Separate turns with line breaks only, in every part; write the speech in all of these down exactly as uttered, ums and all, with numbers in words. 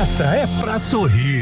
essa é pra sorrir.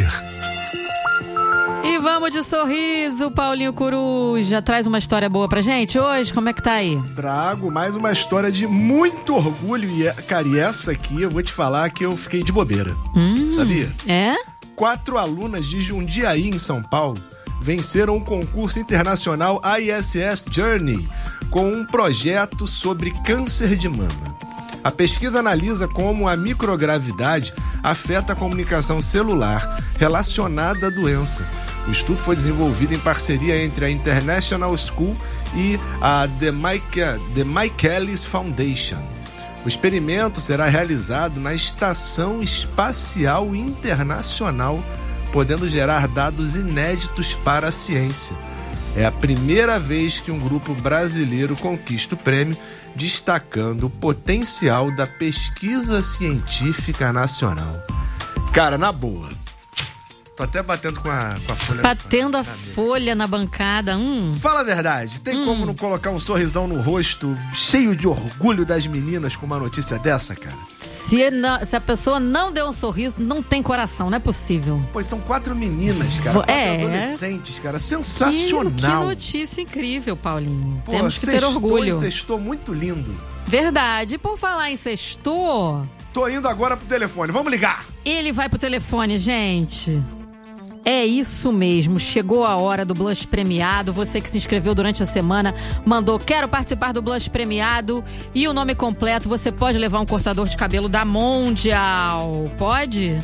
E vamos de sorriso, Paulinho Coruja. Traz uma história boa pra gente hoje? Como é que tá aí?
Trago mais uma história de muito orgulho. E, cara, e essa aqui eu vou te falar que eu fiquei de bobeira.
Hum,
sabia?
É?
Quatro alunas de Jundiaí, em São Paulo, venceram um concurso internacional I S S Journey com um projeto sobre câncer de mama. A pesquisa analisa como a microgravidade afeta a comunicação celular relacionada à doença. O estudo foi desenvolvido em parceria entre a International School e a The, Michael, The Michaelis Foundation. O experimento será realizado na Estação Espacial Internacional, podendo gerar dados inéditos para a ciência. É a primeira vez que um grupo brasileiro conquista o prêmio, destacando o potencial da pesquisa científica nacional. Cara, na boa. Tô até batendo com a, com a folha.
Batendo
na,
a
na
folha na bancada. Hum.
Fala a verdade, tem
hum.
como não colocar um sorrisão no rosto, cheio de orgulho das meninas com uma notícia dessa, cara?
Se, não, se a pessoa não deu um sorriso, não tem coração, não é possível.
Pois são quatro meninas, cara. Quatro
é.
adolescentes, cara. Sensacional.
Que, que notícia incrível, Paulinho.
Pô,
Temos que ter orgulho.
Sextou muito lindo.
Verdade. Por falar em sextou...
Tô indo agora pro telefone. Vamos ligar.
Ele vai pro telefone, gente. É isso mesmo, chegou a hora do Blush Premiado. Você que se inscreveu durante a semana, mandou quero participar do Blush Premiado e o nome completo, você pode levar um cortador de cabelo da Mondial. Pode?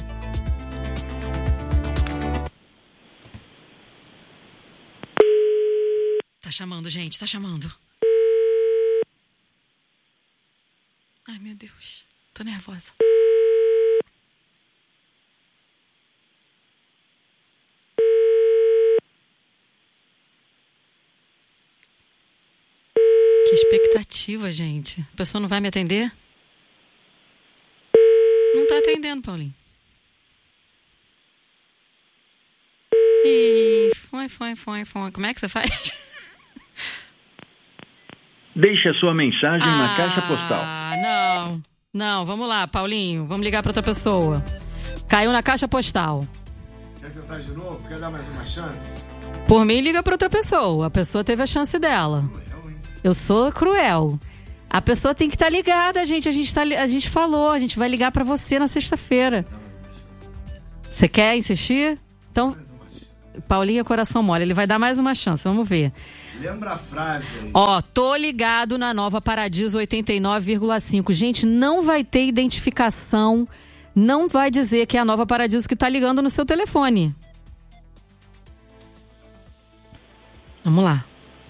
Tá chamando, gente, tá chamando. Ai, meu Deus, tô nervosa. Que expectativa, gente. A pessoa não vai me atender? Não tá atendendo, Paulinho. Ih, foi, foi, foi, foi. Como é que você faz?
Deixe a sua mensagem
ah,
na caixa postal.
Ah, não. Não, vamos lá, Paulinho. Vamos ligar pra outra pessoa. Caiu na caixa postal.
Quer tentar de novo? Quer dar mais uma chance?
Por mim, liga pra outra pessoa. A pessoa teve a chance dela. Eu sou cruel. A pessoa tem que estar tá ligada, gente. A gente, tá, a gente falou, a gente vai ligar pra você na sexta-feira. Você quer insistir? Então, Paulinho é coração mole. Ele vai dar mais uma chance, vamos ver.
Lembra a frase aí.
Ó, tô ligado na Nova Paradiso oitenta e nove vírgula cinco. Gente, não vai ter identificação. Não vai dizer que é a Nova Paradiso que tá ligando no seu telefone. Vamos lá.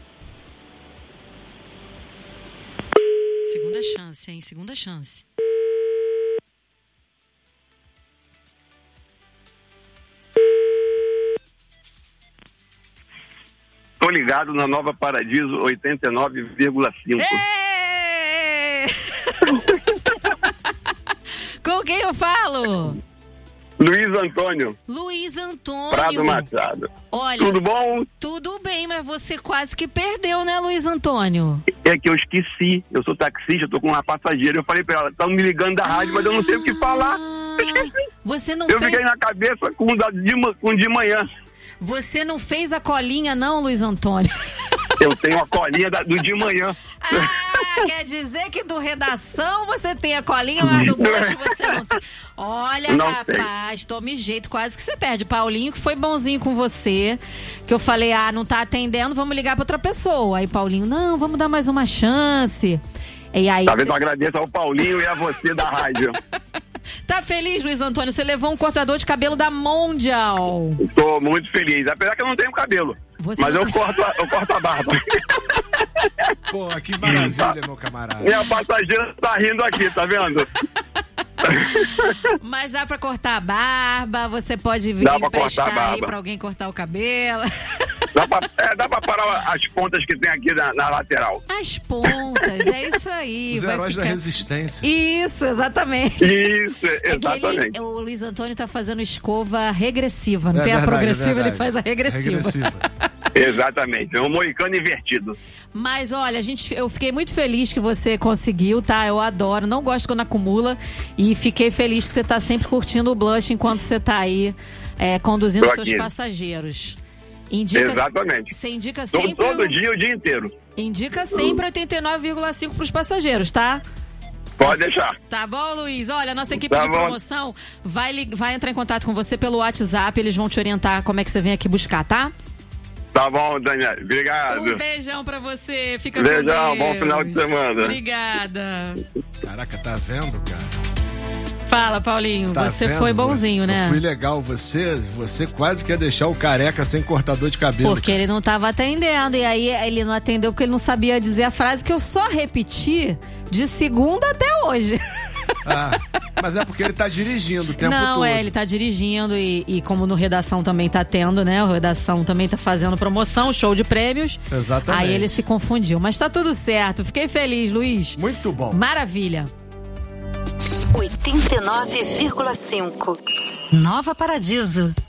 Segunda chance, hein? Segunda chance.
Tô ligado na Nova Paradiso oitenta e nove vírgula cinco.
Com quem eu falo?
Luiz Antônio.
Luiz Antônio.
Prado Machado.
Olha,
tudo bom?
Tudo bem, mas você quase que perdeu, né, Luiz Antônio?
É que eu esqueci. Eu sou taxista, eu tô com uma passageira. Eu falei pra ela, estão me ligando da rádio, mas eu não sei o que falar. Eu esqueci.
Você não
eu
fez...
fiquei na cabeça com o de, com de manhã.
Você não fez a colinha, não, Luiz Antônio?
Eu tenho a colinha da, do de manhã.
Ah, quer dizer que do redação você tem a colinha, mas do Blush você não tem. Olha, não rapaz, sei. Tome jeito, quase que você perde. Paulinho, que foi bonzinho com você, que eu falei, ah, não tá atendendo, vamos ligar pra outra pessoa. Aí Paulinho, não, vamos dar mais uma chance. E aí,
talvez
cê...
eu agradeça ao Paulinho e a você da rádio.
Tá feliz, Luiz Antônio? Você levou um cortador de cabelo da Mondial.
Tô muito feliz, apesar que eu não tenho cabelo. Você mas eu, corto a, eu corto a barba.
Pô, que maravilha, meu camarada.
Minha passageira tá rindo aqui, tá vendo?
Mas dá pra cortar a barba, você pode vir
dá pra
emprestar
cortar a barba.
Aí pra alguém cortar o cabelo.
Dá pra, é, dá pra parar as pontas que tem aqui na, na lateral.
As pontas, é isso aí.
Os
vai
heróis
ficar...
da resistência.
Isso, exatamente.
Isso, exatamente.
É ele, o Luiz Antônio tá fazendo escova regressiva, não
é
tem
verdade,
a progressiva,
é
ele faz a regressiva.
regressiva.
Exatamente, é um moicano invertido.
Mas olha, a gente, eu fiquei muito feliz que você conseguiu, tá? Eu adoro, não gosto quando acumula. E fiquei feliz que você tá sempre curtindo o blush enquanto você tá aí é, conduzindo seus passageiros. Indica,
Exatamente.
Você indica sempre...
Todo, todo dia, o dia inteiro.
Indica sempre oitenta e nove vírgula cinco pros passageiros, tá?
Pode deixar.
Tá bom, Luiz? Olha, a nossa equipe
tá
de
bom.
promoção vai, vai entrar em contato com você pelo WhatsApp. Eles vão te orientar como é que você vem aqui buscar, tá?
Tá bom, Daniel. Obrigado.
Um beijão pra você. Fica
beijão,
com Deus.
bom final de semana.
Obrigada.
Caraca, tá vendo, cara?
Fala, Paulinho.
Tá
você
vendo?
foi bonzinho,
eu
né?
Eu fui legal. Você, você quase quer deixar o careca sem cortador de cabelo.
Porque
cara.
ele não tava atendendo. E aí ele não atendeu porque ele não sabia dizer a frase que eu só repeti de segunda até hoje.
Ah, mas é porque ele tá dirigindo o tempo
não,
todo.
Não, é, ele tá dirigindo e, e como no Redação também tá tendo, né? O Redação também tá fazendo promoção, show de prêmios.
Exatamente.
Aí ele se confundiu. Mas tá tudo certo. Fiquei feliz, Luiz.
Muito bom.
Maravilha.
oitenta e nove vírgula cinco Nova Paradiso.